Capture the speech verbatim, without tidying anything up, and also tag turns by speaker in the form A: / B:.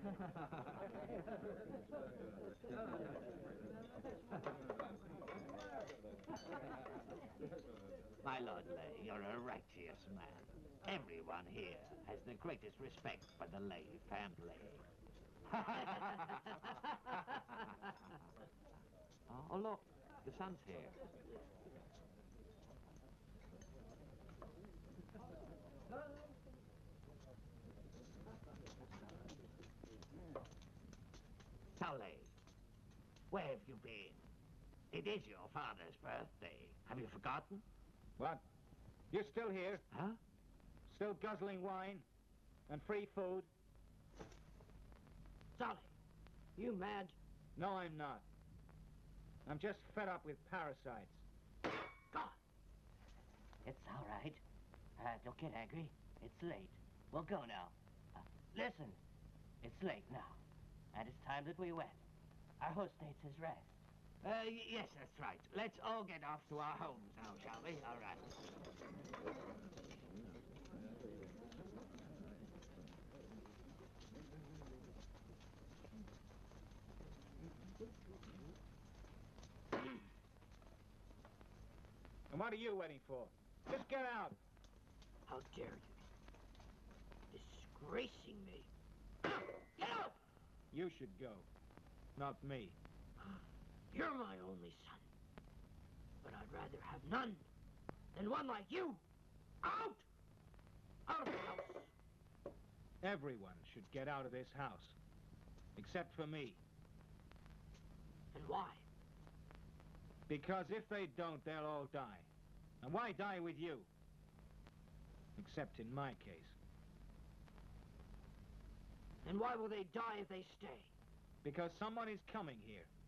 A: My Lord Lay, you're a righteous man. Everyone here has the greatest respect for the Lay family. oh, oh, look, the sun's here. Tully, where have you been? It is your father's birthday. Have you forgotten?
B: What? You're still here?
A: Huh?
B: Still guzzling wine and free food?
C: Tully, you mad?
B: No, I'm not. I'm just fed up with parasites.
C: God!
D: It's all right. Uh, don't get angry. It's late. We'll go now. Uh, listen, it's late now, and it's time that we went. Our host needs his rest.
A: Uh, yes, that's right. Let's all get off to our homes now, shall we? All right.
B: And what are you waiting for? Just get out!
C: How dare you? Disgracing me. Get out!
B: You should go, not me.
C: You're my only son. But I'd rather have none than one like you. Out! Out of the house!
B: Everyone should get out of this house. Except for me.
C: And why?
B: Because if they don't, they'll all die. And why die with you? Except in my case.
C: And why will they die if they stay?
B: Because someone is coming here.